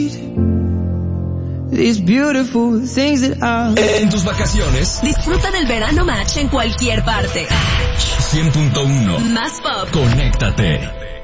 These beautiful things that are... En tus vacaciones, disfruta del Verano Match en cualquier parte. 100.1 Más pop. Conéctate.